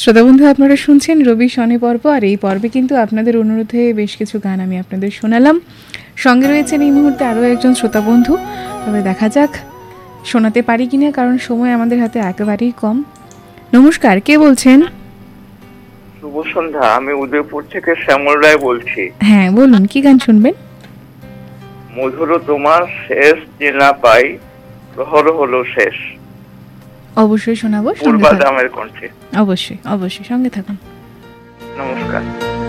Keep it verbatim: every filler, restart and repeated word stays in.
শ্রোতা বন্ধু, আপনারা শুনছেন রবি শনি পর্ব, আর এই পর্বে কিন্তু আপনাদের অনুরোধে বেশ কিছু গান আমি আপনাদের শোনালাম। সঙ্গে রয়েছেন এই মুহূর্তে আরও একজন শ্রোতা বন্ধু, তবে দেখা যাক শোনাতে পারি কিনা, কারণ সময় আমাদের হাতে একেবারেই কম। নমস্কার, কে বলছেন? শুভ সন্ধ্যা, আমি উদয়পুর থেকে শ্যামল রায় বলছি। হ্যাঁ বলুন, কি গান শুনবেন? মধুর তোমার শেষ যে না পাই, প্রহর হলো শেষ। অবশ্যই শোনাবো, পূর্বাদামের কণ্ঠে। অবশ্যই অবশ্যই সঙ্গে থাকুন। নমস্কার।